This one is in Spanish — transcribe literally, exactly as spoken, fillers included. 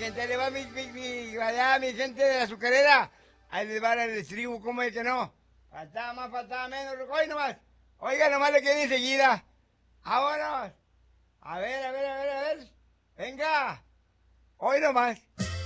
gente, ahí le va mi, mi, mi, allá, mi gente de la azucarera. Ahí les va el estribo, ¿cómo es que no? Faltaba más, faltaba menos, hoy nomás. Oiga, nomás le quedé enseguida. Vámonos. A ver, a ver, a ver, a ver. Venga. Hoy nomás.